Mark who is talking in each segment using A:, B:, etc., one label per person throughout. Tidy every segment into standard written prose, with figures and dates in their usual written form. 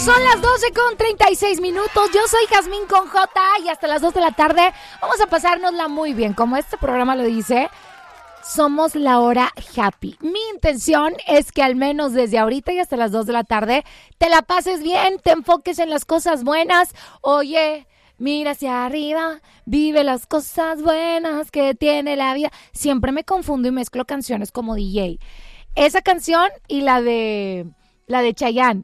A: Son las 12:36. Yo soy Jazmín con J y hasta las 2 de la tarde vamos a pasárnosla muy bien. Como este programa lo dice, somos la hora happy. Mi intención es que al menos desde ahorita y hasta las 2 de la tarde te la pases bien, te enfoques en las cosas buenas. Oye, mira hacia arriba, vive las cosas buenas que tiene la vida. Siempre me confundo y mezclo canciones como DJ. Esa canción y la de Chayanne.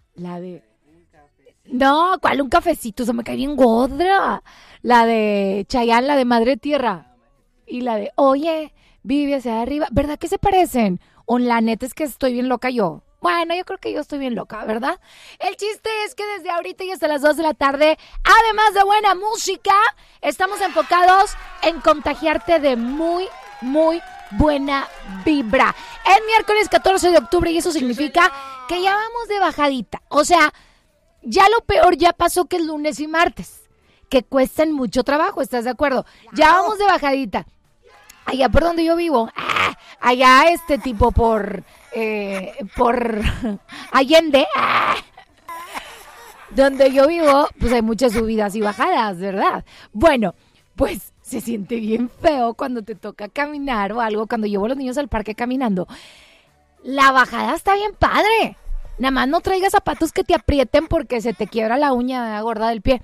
A: No, ¿cuál? Un cafecito, se me cae bien godra. La de Chayanne, la de Madre Tierra. Y la de, oye, vive hacia arriba. ¿Verdad que se parecen? O la neta es que estoy bien loca yo. Bueno, yo creo que yo estoy bien loca, ¿verdad? El chiste es que desde ahorita y hasta las 2 de la tarde, además de buena música, estamos enfocados en contagiarte de muy, muy buena vibra. Es miércoles 14 de octubre y eso significa que ya vamos de bajadita. O sea, ya lo peor ya pasó, que es lunes y martes, que cuestan mucho trabajo, ¿estás de acuerdo? Ya vamos de bajadita. Allá por donde yo vivo, allá tipo por Allende, donde yo vivo, pues hay muchas subidas y bajadas, ¿verdad? Bueno, pues se siente bien feo cuando te toca caminar o algo, cuando llevo a los niños al parque caminando. La bajada está bien padre. Nada más no traigas zapatos que te aprieten porque se te quiebra la uña gorda del pie.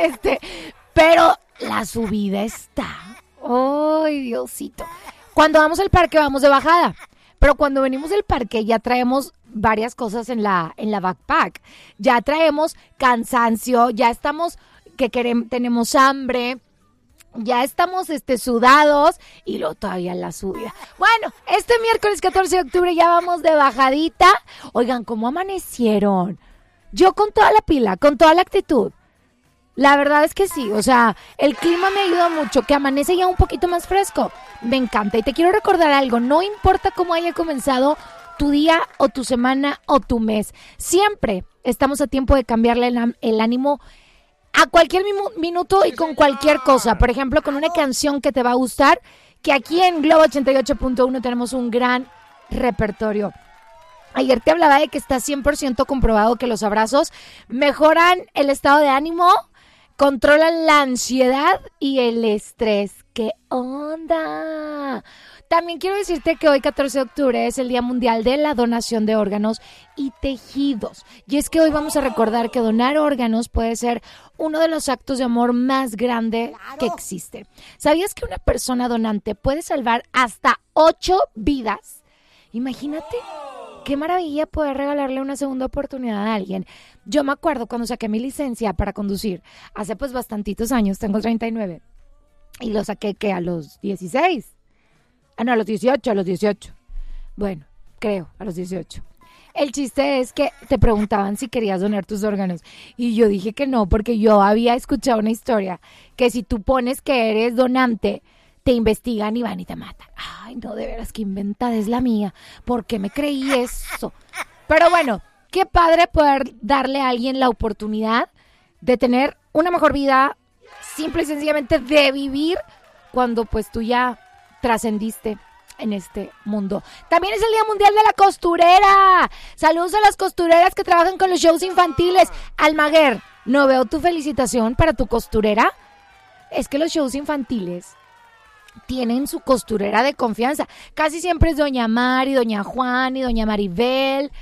A: Pero la subida está. ¡Ay, Diosito! Cuando vamos al parque vamos de bajada. Pero cuando venimos del parque ya traemos varias cosas en la backpack. Ya traemos cansancio, ya estamos tenemos hambre. Ya estamos sudados y luego todavía la subida. Bueno, este miércoles 14 de octubre ya vamos de bajadita. Oigan, ¿cómo amanecieron? Yo con toda la pila, con toda la actitud. La verdad es que sí, o sea, el clima me ayuda mucho, que amanece ya un poquito más fresco. Me encanta y te quiero recordar algo, no importa cómo haya comenzado tu día o tu semana o tu mes. Siempre estamos a tiempo de cambiarle el ánimo a cualquier minuto y con cualquier cosa. Por ejemplo, con una canción que te va a gustar, que aquí en Globo 88.1 tenemos un gran repertorio. Ayer te hablaba de que está 100% comprobado que los abrazos mejoran el estado de ánimo, controlan la ansiedad y el estrés. ¿Qué onda? También quiero decirte que hoy, 14 de octubre, es el Día Mundial de la Donación de Órganos y Tejidos. Y es que hoy vamos a recordar que donar órganos puede ser uno de los actos de amor más grande que existe. ¿Sabías que una persona donante puede salvar hasta 8 vidas? Imagínate, qué maravilla poder regalarle una segunda oportunidad a alguien. Yo me acuerdo cuando saqué mi licencia para conducir, hace pues bastantitos años, tengo 39, y lo saqué, ¿qué? A los 16. No, a los 18. Bueno, creo, a los 18. El chiste es que te preguntaban si querías donar tus órganos. Y yo dije que no, porque yo había escuchado una historia que si tú pones que eres donante, te investigan y van y te matan. Ay, no, de veras, qué inventada es la mía. ¿Por qué me creí eso? Pero bueno, qué padre poder darle a alguien la oportunidad de tener una mejor vida, simple y sencillamente de vivir cuando pues tú ya trascendiste en este mundo. También es el Día Mundial de la Costurera. Saludos a las costureras que trabajan con los shows infantiles. Almaguer, ¿no veo tu felicitación para tu costurera? Es que los shows infantiles tienen su costurera de confianza. Casi siempre es doña Mari, doña Juan y doña Maribel.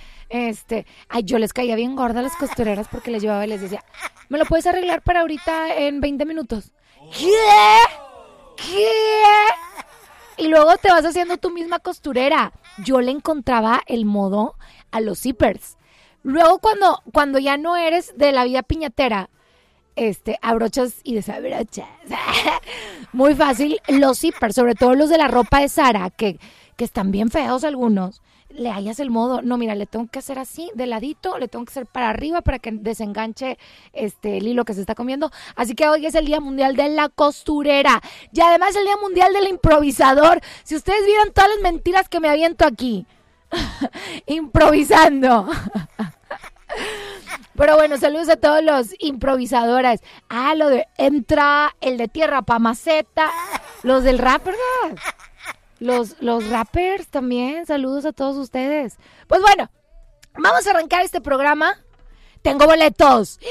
A: Yo les caía bien gorda a las costureras porque les llevaba y les decía, ¿me lo puedes arreglar para ahorita en 20 minutos? ¿Qué? Y luego te vas haciendo tu misma costurera. Yo le encontraba el modo a los zippers. Luego cuando ya no eres de la vida piñatera, abrochas y desabrochas. Muy fácil. Los zippers, sobre todo los de la ropa de Zara, que están bien feos algunos, le hallas el modo. No, mira, le tengo que hacer así, de ladito, le tengo que hacer para arriba para que desenganche el hilo que se está comiendo. Así que hoy es el Día Mundial de la Costurera. Y además el Día Mundial del Improvisador. Si ustedes vieran todas las mentiras que me aviento aquí. Improvisando. Pero bueno, saludos a todos los improvisadores. Lo de entra, el de tierra pa' maceta, los del rap, ¿verdad? Los rappers también, saludos a todos ustedes. Pues bueno, vamos a arrancar este programa tengo boletos.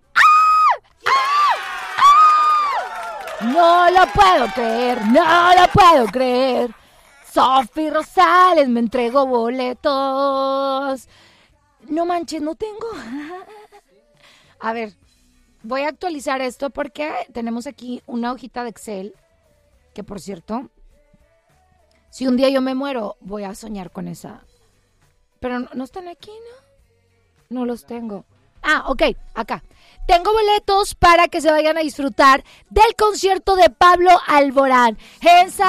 A: No lo puedo creer. Sofi Rosales me entregó boletos. No manches, no tengo. A ver, voy a actualizar esto porque tenemos aquí una hojita de Excel, que por cierto, si un día yo me muero, voy a soñar con esa. Pero no están aquí, ¿no? No los tengo. Ok, acá. Tengo boletos para que se vayan a disfrutar del concierto de Pablo Alborán.